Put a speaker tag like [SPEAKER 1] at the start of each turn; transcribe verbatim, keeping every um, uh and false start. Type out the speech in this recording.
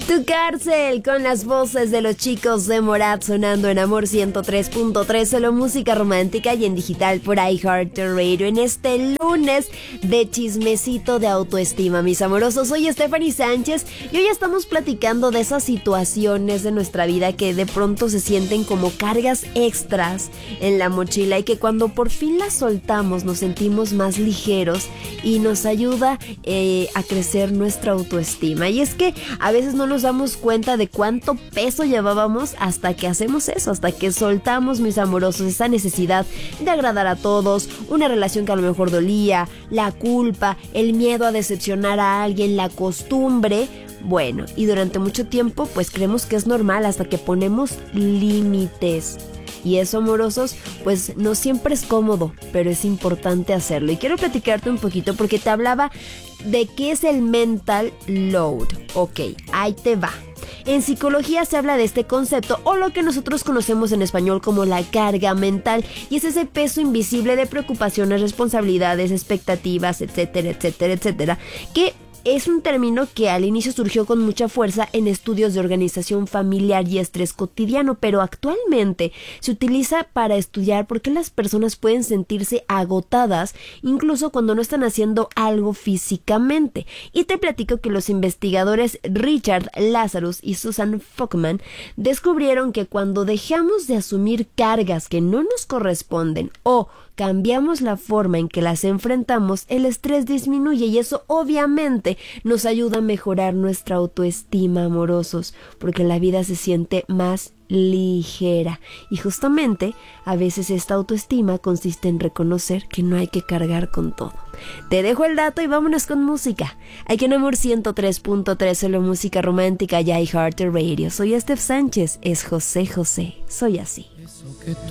[SPEAKER 1] Tu cárcel, con las voces de los chicos de Morat sonando en Amor ciento tres punto tres, solo música romántica y en digital por iHeartRadio en este lunes de chismecito de autoestima, mis amorosos. Soy Stephanie Sánchez y hoy estamos platicando de esas situaciones de nuestra vida que de pronto se sienten como cargas extras en la mochila y que cuando por fin las soltamos nos sentimos más ligeros y nos ayuda eh, a crecer nuestra autoestima. Y es que a veces no nos damos cuenta de cuánto peso llevábamos hasta que hacemos eso, hasta que soltamos, mis amorosos, esa necesidad de agradar a todos, una relación que a lo mejor dolía, la culpa, el miedo a decepcionar a alguien, la costumbre. Bueno, y durante mucho tiempo pues creemos que es normal hasta que ponemos límites. Y eso, amorosos, pues no siempre es cómodo, pero es importante hacerlo. Y quiero platicarte un poquito porque te hablaba de qué es el mental load. Ok, ahí te va. En psicología se habla de este concepto, o lo que nosotros conocemos en español como la carga mental, y es ese peso invisible de preocupaciones, responsabilidades, expectativas, etcétera, etcétera, etcétera, que es un término que al inicio surgió con mucha fuerza en estudios de organización familiar y estrés cotidiano, pero actualmente se utiliza para estudiar por qué las personas pueden sentirse agotadas incluso cuando no están haciendo algo físicamente. Y te platico que los investigadores Richard Lazarus y Susan Folkman descubrieron que cuando dejamos de asumir cargas que no nos corresponden o cambiamos la forma en que las enfrentamos, el estrés disminuye y eso obviamente nos ayuda a mejorar nuestra autoestima, amorosos, porque la vida se siente más ligera. Y justamente a veces esta autoestima consiste en reconocer que no hay que cargar con todo. Te dejo el dato y vámonos con música. Aquí en Amor ciento tres punto tres, solo música romántica y iHeartRadio. Soy Steph Sánchez, es José José, soy así.